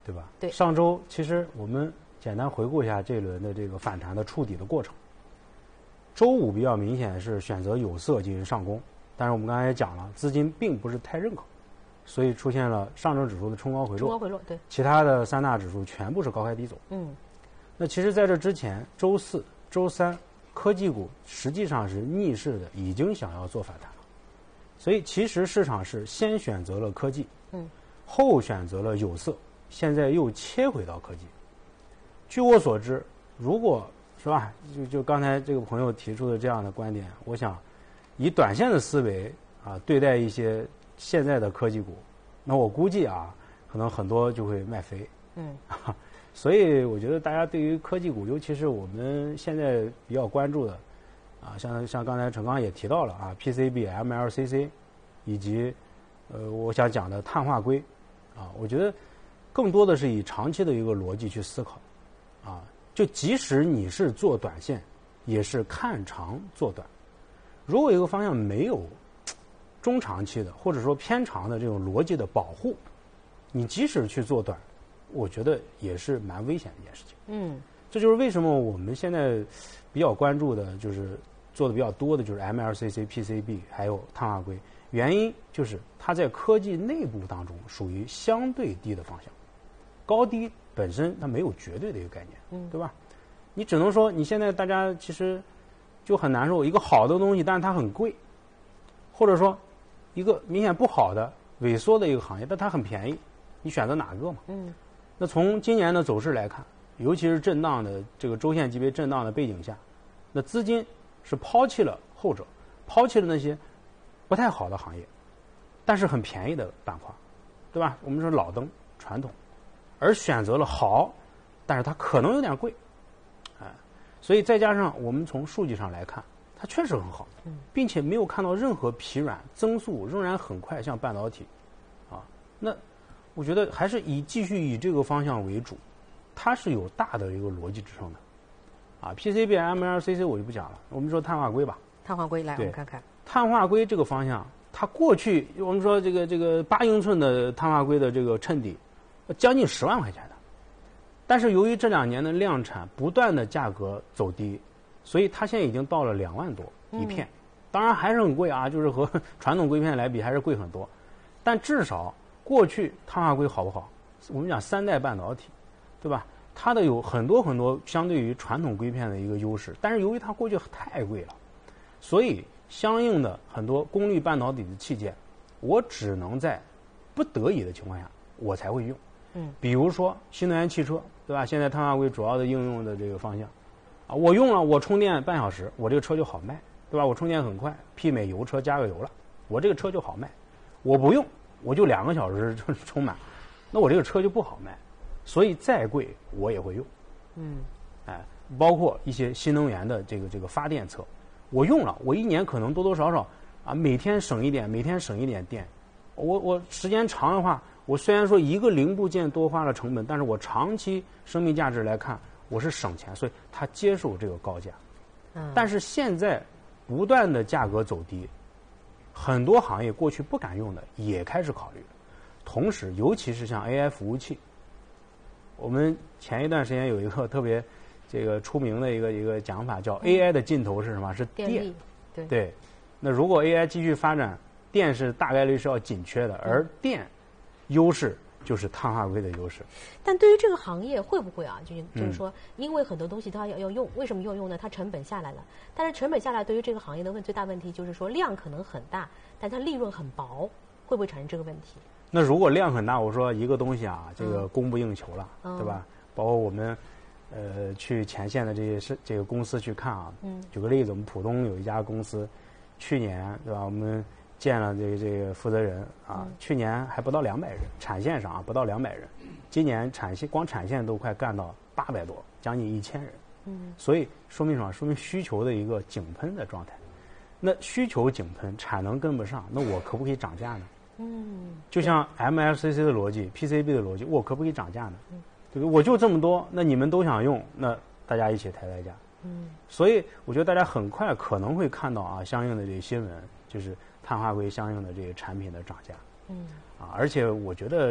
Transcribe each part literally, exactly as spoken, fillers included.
对吧？ 对。 上周其实我们简单回顾一下这一轮的这个反弹的触底的过程。周五比较明显是选择有色进行上攻，但是我们刚才也讲了，资金并不是太认可，所以出现了上证指数的冲高回落。 冲高回落，对。 其他的三大指数全部是高开低走。 嗯。 那其实在这之前，周四、周三科技股实际上是逆势的，已经想要做反弹了。所以其实市场是先选择了科技， 嗯， 后选择了有色，现在又切回到科技。据我所知，如果是吧，就就刚才这个朋友提出的这样的观点，我想以短线的思维啊对待一些现在的科技股，那我估计啊，可能很多就会卖飞。 嗯， 所以我觉得大家对于科技股，尤其是我们现在比较关注的啊，像像刚才陈刚也提到了啊 ，P C B、M L C C， 以及呃我想讲的碳化硅啊，我觉得更多的是以长期的一个逻辑去思考啊。就即使你是做短线，也是看长做短。如果一个方向没有中长期的或者说偏长的这种逻辑的保护，你即使去做短，我觉得也是蛮危险的一件事情。 嗯， 这就是为什么我们现在比较关注的，就是做的比较多的就是 M L C C、P C B 还有碳化硅。原因就是它在科技内部当中属于相对低的方向，高低本身它没有绝对的一个概念， 嗯， 对吧？你只能说你现在大家其实就很难受，一个好的东西，但是它很贵，或者说一个明显不好的萎缩的一个行业，但它很便宜，你选择哪个嘛？ 嗯， 那从今年的走势来看，尤其是震荡的这个周线级别震荡的背景下，那资金是抛弃了后者，抛弃了那些不太好的行业，但是很便宜的板块，对吧？我们说老登传统，而选择了好，但是它可能有点贵，哎，所以再加上我们从数据上来看，它确实很好，并且没有看到任何疲软，增速仍然很快，像半导体，啊，那我觉得还是以继续以这个方向为主，它是有大的一个逻辑支撑的，啊 ，P C B、M L C C 我就不讲了，我们说碳化硅吧。 碳化硅来，我们看看碳化硅这个方向，它过去我们说这个这个八英寸的碳化硅的这个衬底，将近十万块钱的，但是由于这两年的量产不断的价格走低，所以它现在已经到了两万多一片，嗯、当然还是很贵啊，就是和传统硅片来比还是贵很多，但至少过去碳化硅好不好？我们讲三代半导体，对吧？它的有很多很多相对于传统硅片的一个优势，但是由于它过去太贵了，所以相应的很多功率半导体的器件，我只能在不得已的情况下我才会用。 嗯， 比如说新能源汽车，对吧？现在碳化硅主要的应用的这个方向，啊，我用了我充电半小时，我这个车就好卖，对吧？我充电很快，媲美油车加个油了，我这个车就好卖。我不用，我就两个小时充满，那我这个车就不好卖。所以再贵我也会用。 嗯， 哎，包括一些新能源的这个这个发电侧，我用了，我一年可能多多少少啊，每天省一点，每天省一点电。我我时间长的话，我虽然说一个零部件多花了成本，但是我长期生命价值来看，我是省钱，所以他接受这个高价。 嗯， 但是现在不断的价格走低，很多行业过去不敢用的也开始考虑了。同时，尤其是像 A I 服务器，我们前一段时间有一个特别这个出名的一个一个讲法，叫 A I 的尽头是什么？是电。 对对。那如果 A I 继续发展，电是大概率是要紧缺的，而电优势就是碳化硅的优势。 但对于这个行业会不会啊？就是就是说，因为很多东西它要要用，为什么要用呢？它成本下来了，但是成本下来对于这个行业的问最大问题就是说量可能很大，但它利润很薄，会不会产生这个问题？ 那如果量很大，我说一个东西啊，这个供不应求了，嗯、对吧？包括我们呃去前线的这些是这个公司去看啊，嗯，举个例子，我们浦东有一家公司，去年对吧？我们见了这个这个负责人啊，嗯、去年还不到两百人，产线上啊不到两百人，今年产线光产线都快干到八百多，将近一千人，嗯，所以说明什么？说明需求的一个井喷的状态。那需求井喷，产能跟不上，那我可不可以涨价呢？嗯，就像 M L C C 的逻辑 ，P C B 的逻辑，我可不可以涨价呢？嗯，对不对？我就这么多，那你们都想用，那大家一起抬抬价。嗯，所以我觉得大家很快可能会看到啊，相应的这个新闻，就是碳化硅相应的这个产品的涨价。嗯，啊，而且我觉得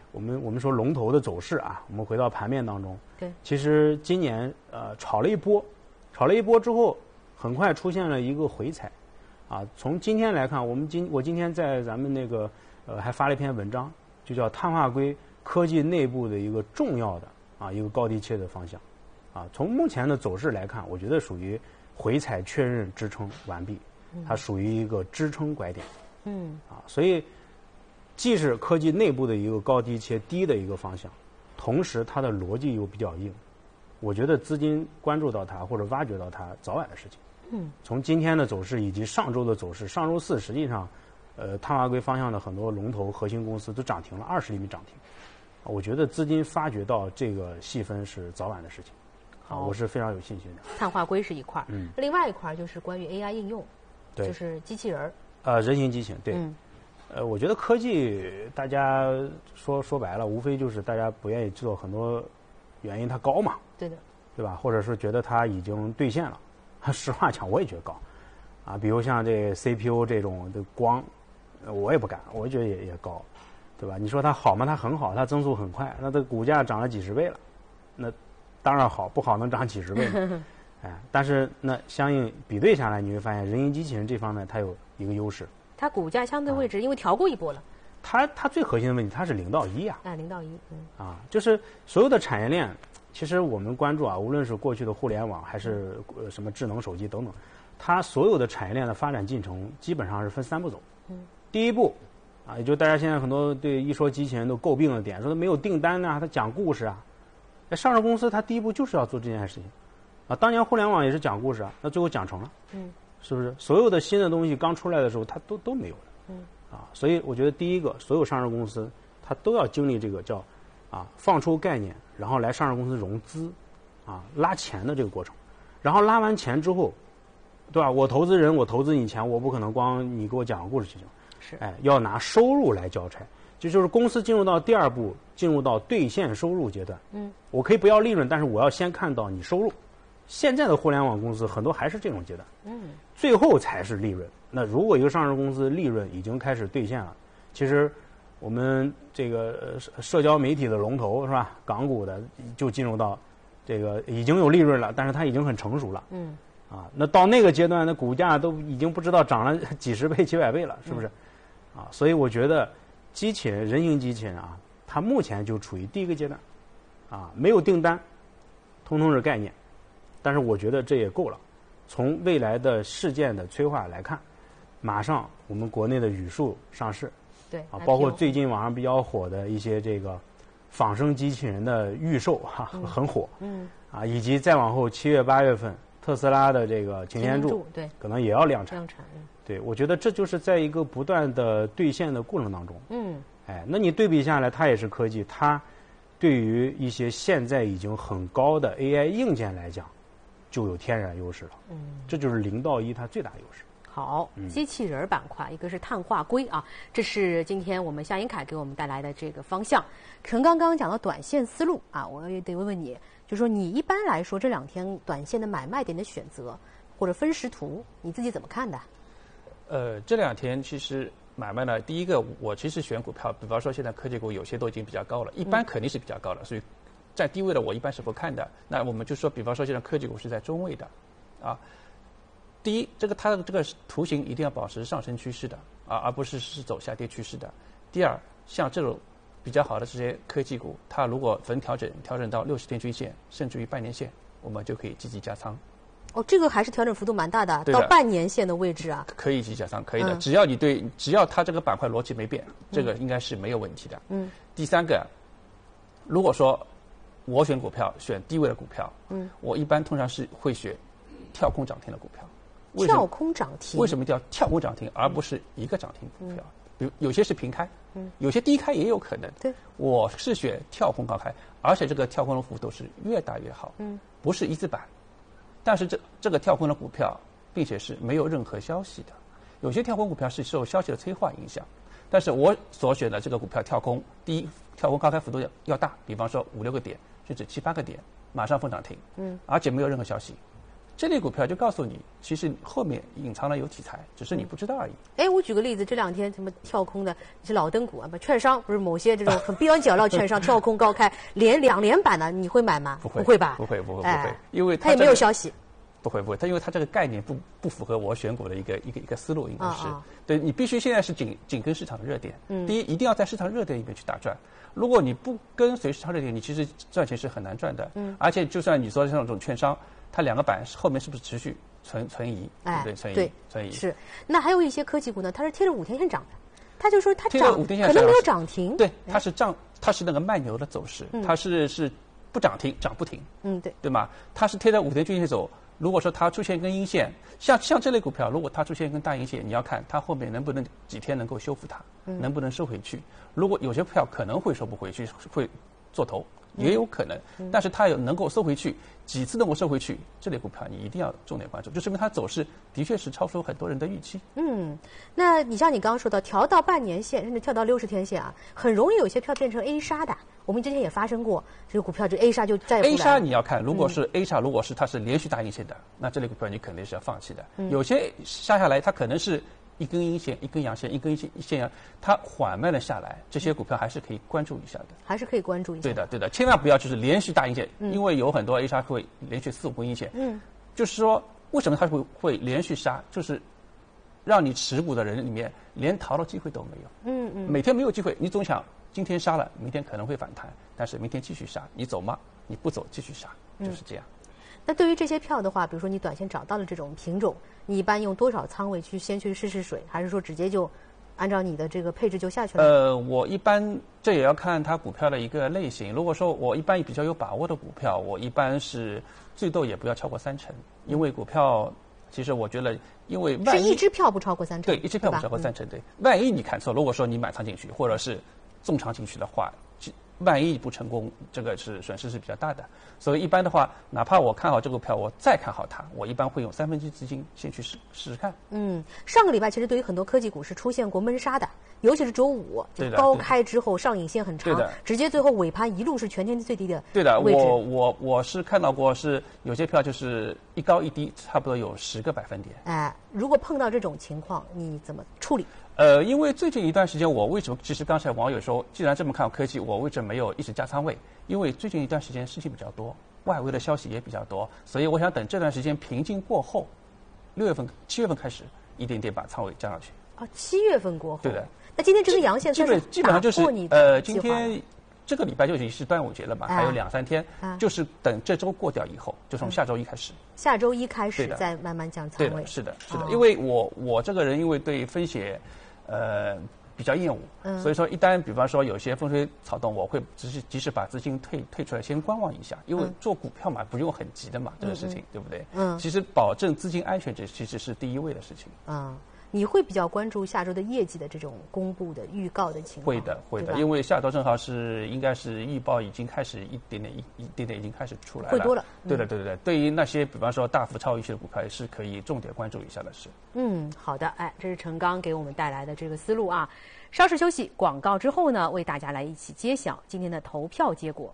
我们我们说龙头的走势啊，我们回到盘面当中， 对， 其实今年呃炒了一波，炒了一波之后，很快出现了一个回踩，啊，从今天来看，我们今我今天在咱们那个呃还发了一篇文章，就叫碳化硅科技内部的一个重要的啊一个高低切的方向，啊，从目前的走势来看，我觉得属于回踩确认支撑完毕，它属于一个支撑拐点，嗯，啊，所以。既是科技内部的一个高低切低的一个方向，同时它的逻辑又比较硬，我觉得资金关注到它或者挖掘到它早晚的事情。嗯，从今天的走势以及上周的走势，上周四实际上，呃，碳化硅方向的很多龙头核心公司都涨停了，二十厘米涨停。我觉得资金发掘到这个细分是早晚的事情。好，我是非常有信心的。 碳化硅是一块儿，嗯，另外一块儿就是关于 A I 应用， 对， 就是机器人儿。 呃，人形机器人，对。嗯呃，我觉得科技，大家说说白了，无非就是大家不愿意做很多原因，它高嘛， 对的， 对吧？或者是觉得它已经兑现了。实话讲，我也觉得高，啊，比如像这 C P U 这种的光，我也不敢，我觉得也也高，对吧？你说它好吗？它很好，它增速很快，那这股价涨了几十倍了，那当然好，不好能涨几十倍呢？哎，但是那相应比对下来，你会发现人形机器人这方面它有一个优势。 它股价相对位置，啊、因为调过一波了。 它它最核心的问题，它是零到一啊。 啊，零到一，嗯。 啊，就是所有的产业链，其实我们关注啊，无论是过去的互联网，还是呃什么智能手机等等，它所有的产业链的发展进程基本上是分三步走。嗯。第一步，啊，也就大家现在很多对一说机器人都诟病的点，说它没有订单啊，它讲故事啊。哎，上市公司它第一步就是要做这件事情。啊，当年互联网也是讲故事啊，那最后讲成了。嗯。是不是所有的新的东西刚出来的时候，它都都没有了？嗯，啊，所以我觉得第一个，所有上市公司它都要经历这个叫啊放出概念，然后来上市公司融资，啊拉钱的这个过程，然后拉完钱之后，对吧？我投资人，我投资你钱，我不可能光你给我讲个故事就行， 是， 哎，要拿收入来交差，这就是公司进入到第二步，进入到兑现收入阶段。嗯，我可以不要利润，但是我要先看到你收入。现在的互联网公司很多还是这种阶段，嗯，最后才是利润。那如果一个上市公司利润已经开始兑现了，其实我们这个社交媒体的龙头是吧，港股的就进入到这个已经有利润了，但是它已经很成熟了，嗯，啊，那到那个阶段，那股价都已经不知道涨了几十倍、几百倍了，是不是？嗯、啊，所以我觉得机器人、人形机器人啊，它目前就处于第一个阶段，啊，没有订单，通通是概念。但是我觉得这也够了。从未来的事件的催化来看，马上我们国内的语数上市， 对啊，包括最近网上比较火的一些这个仿生机器人的预售哈、啊，很火，嗯，啊，以及再往后七月八月份特斯拉的这个擎天柱， 对， 可能也要量产， 量产，嗯， 对，我觉得这就是在一个不断的兑现的过程当中，嗯，哎，那你对比下来，它也是科技，它对于一些现在已经很高的 A I 硬件来讲。就有天然优势了，嗯，这就是零到一它最大的优势。 好，嗯、机器人板块，一个是碳化硅啊，这是今天我们夏英凯给我们带来的这个方向。从刚刚讲到短线思路啊，我也得问问你，就说你一般来说这两天短线的买卖点的选择或者分时图，你自己怎么看的？ 呃，这两天其实买卖呢，第一个我其实选股票，比方说现在科技股有些都已经比较高了，一般肯定是比较高了，所以。在低位的我一般是不看的，那我们就说，比方说现在科技股是在中位的，啊，第一，这个它的这个图形一定要保持上升趋势的，啊，而不是是走下跌趋势的。第二，像这种比较好的这些科技股，它如果逢调整调整到六十天均线，甚至于半年线，我们就可以积极加仓。 哦，这个还是调整幅度蛮大的， 的到半年线的位置啊， 可以积极加仓，可以的，嗯、只要你对，只要它这个板块逻辑没变，这个应该是没有问题的。嗯。第三个，如果说我选股票，选低位的股票。嗯，我一般通常是会选跳空涨停的股票。 跳空涨停？ 为什么叫跳空涨停，而不是一个涨停股票？嗯、比如有些是平开，嗯，有些低开也有可能。 对， 我是选跳空高开，而且这个跳空的幅度是越大越好。嗯，不是一字板，但是这这个跳空的股票，并且是没有任何消息的。有些跳空股票是受消息的催化影响。但是我所选的这个股票跳空，第一跳空高开幅度要要大，比方说五六个点，甚至七八个点，马上封涨停，嗯，而且没有任何消息。 这类股票就告诉你，其实后面隐藏了有题材，只是你不知道而已。 哎、嗯，我举个例子，这两天什么跳空的是老登股啊，不，券商不是某些这种很边角料券商跳空高开，连两连板的，你会买吗？ 不会， 不会吧？ 不会，不会，不会， 哎、 因为它也没有消息。 不会不会，它因为它这个概念不不符合我选股的一个一个一个思路，应该是、 哦哦、 对你必须现在是紧紧跟市场的热点。嗯，第一一定要在市场热点里面去打转。如果你不跟随市场热点，你其实赚钱是很难赚的。嗯，而且就算你说像这种券商，它两个板后面是不是持续存存疑？ 哎， 对不对？存疑， 对， 存疑是。那还有一些科技股呢，它是贴着五天线涨的，它就说它涨可能没有涨停。 对，它是涨，它是那个慢牛的走势，嗯、它是是不涨停涨不停。 嗯，对， 对吗？它是贴着五天均线走。如果说它出现一根阴线，像像这类股票，如果它出现一根大阴线，你要看它后面能不能几天能够修复它，嗯、能不能收回去。如果有些股票可能会收不回去，会做头，也有可能，嗯、但是它有能够收回去，几次能够收回去，这类股票你一定要重点关注，就说明它走势的确是超出很多人的预期。 嗯，那你像你刚刚说到调到半年线，甚至跳到六十天线啊，很容易有些票变成 A 杀的。我们之前也发生过，这个股票这 A 杀就再也不来了。 A 杀你要看，如果是 A 杀，嗯、如果是它是连续大阴线的，那这类股票你肯定是要放弃的。嗯、有些杀下来，它可能是一根阴线、一根阳线、一根线线阳，它缓慢的下来，这些股票还是可以关注一下的。 还是可以关注一下。 对的，对的，千万不要就是连续大阴线，嗯、因为有很多 A 杀会连续四五根阴线。嗯，就是说为什么它会会连续杀，就是让你持股的人里面连逃的机会都没有。嗯嗯，每天没有机会，你总想。今天杀了，明天可能会反弹，但是明天继续杀，你走吗？你不走，继续杀，就是这样。 嗯、那对于这些票的话，比如说你短线找到了这种品种，你一般用多少仓位去先去试试水，还是说直接就按照你的这个配置就下去了？ 呃，我一般这也要看它股票的一个类型。如果说我一般比较有把握的股票，我一般是最多也不要超过三成，因为股票其实我觉得。因为万一是一支票不超过三成， 对，一支票不超过三成，对。万一你看错，如果说你满仓进去，或者是重仓进去的话，万一不成功，这个是损失是比较大的。所以一般的话，哪怕我看好这个票，我再看好它，我一般会用三分之一资金先去试试试看。 嗯，上个礼拜其实对于很多科技股是出现过闷杀的，尤其是周五就高开之后上影线很长，直接最后尾盘一路是全天最低的对的，我我我是看到过，是有些票就是一高一低，差不多有十个百分点。 哎，如果碰到这种情况，你怎么处理？ 呃，因为最近一段时间，我为什么其实刚才网友说，既然这么看好科技，我为什么没有一直加仓位？因为最近一段时间事情比较多，外围的消息也比较多，所以我想等这段时间平静过后，六月份、七月份开始，一点点把仓位加上去。 啊，七月份过后。 对的。 那今天这个阳线基本基本上就是呃，今天这个礼拜就已经是端午节了嘛，还有两三天，就是等这周过掉以后，就从下周一开始。 下周一开始再慢慢降仓位。 对的，是的，是的，因为我我这个人因为对风险。呃，比较厌恶，嗯、所以说一旦比方说有些风吹草动，我会及时及时把资金退退出来，先观望一下，因为做股票嘛，不用很急的嘛，嗯、这个事情，对不对？嗯，其实保证资金安全，这其实是第一位的事情。 嗯，你会比较关注下周的业绩的这种公布的预告的情况？ 会的，会的，因为下周正好是应该是预报已经开始一点点一一点点已经开始出来了， 会多了。 对的，对的，对，对于那些比方说大幅超预期的股票，也是可以重点关注一下的事。 嗯，好的，哎，这是陈刚给我们带来的这个思路啊。稍事休息，广告之后呢，为大家来一起揭晓今天的投票结果。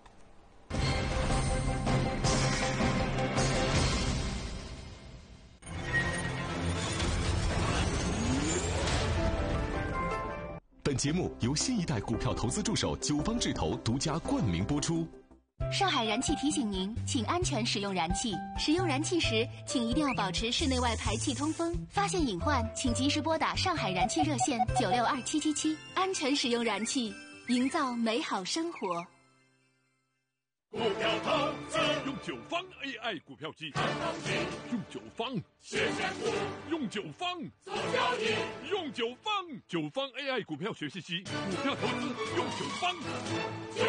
本节目由新一代股票投资助手九方智投独家冠名播出。 上海燃气提醒您，请安全使用燃气。使用燃气时，请一定要保持室内外排气通风。发现隐患，请及时拨打上海燃气热线九六二七七七。安全使用燃气，营造美好生活。 股票投资用九方 A I 股票机，用九方谢谢股，用九方做交易，用九方九方 A I 股票学习机，股票投资用九方。